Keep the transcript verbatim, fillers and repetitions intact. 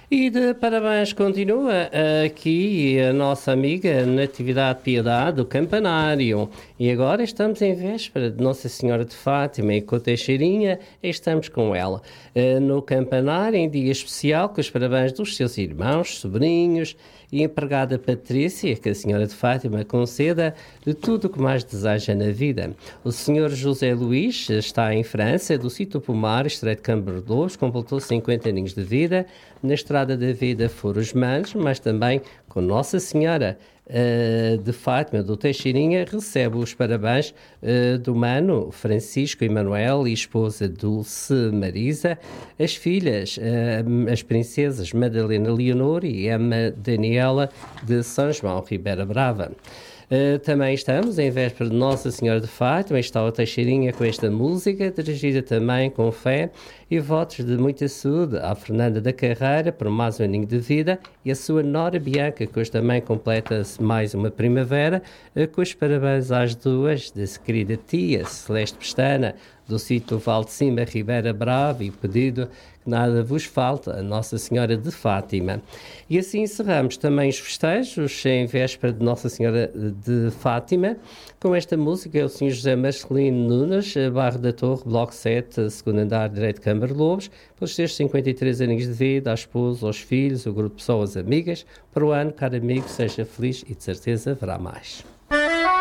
E de parabéns continua aqui a nossa amiga Natividade Piedade do Campanário. E agora estamos em véspera de Nossa Senhora de Fátima e com a Teixeirinha estamos com ela. No Campanário, em dia especial, com os parabéns dos seus irmãos, sobrinhos e empregada Patrícia, que a Senhora de Fátima conceda de tudo o que mais deseja na vida. O Senhor José Luís está em França, do sítio Pomar, Estreito de Camberlouros, completou cinquenta aninhos de vida. Na estrada da vida foram os manos, mas também com Nossa Senhora uh, de Fátima, do Teixeirinha, recebe os parabéns uh, do mano Francisco Emanuel e esposa Dulce Marisa, as filhas, uh, as princesas Madalena Leonor e Emma Daniela de São João Ribeira Brava. Uh, também estamos em véspera de Nossa Senhora de Fátima, está o Teixeirinha com esta música, dirigida também com fé e votos de muita saúde à Fernanda da Carreira por mais um aninho de vida e a sua Nora Bianca, que hoje também completa-se mais uma primavera, uh, com os parabéns às duas, da querida tia Celeste Pestana, do sítio Val de Cima, Ribeira Brava, e pedido que nada vos falte a Nossa Senhora de Fátima. E assim encerramos também os festejos em véspera de Nossa Senhora de Fátima, com esta música, é o senhor José Marcelino Nunes, Barra da Torre, Bloco sete, segundo andar, direito de Camberlouros, pelos seus cinquenta e três anos de vida, à esposa, aos filhos, o grupo de pessoas amigas, para o ano, caro amigo, seja feliz e de certeza haverá mais.